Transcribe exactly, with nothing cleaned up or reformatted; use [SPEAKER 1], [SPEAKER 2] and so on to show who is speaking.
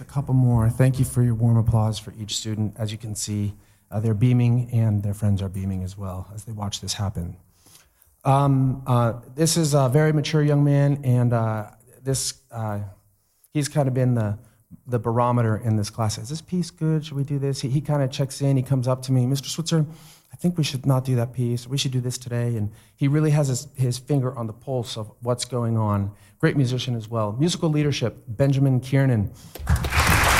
[SPEAKER 1] Just a couple more. Thank you for your warm applause for each student. As you can see, uh, they're beaming and their friends are beaming as well as they watch this happen. Um, uh, this is a very mature young man, and uh, this uh, he's kind of been the the barometer in this class. Is this piece good? Should we do this? He, he kind of checks in. He comes up to me, Mister Switzer, I think we should not do that piece. We should do this today. And he really has his, his finger on the pulse of what's going on. Great musician as well. Musical leadership, Benjamin Kiernan.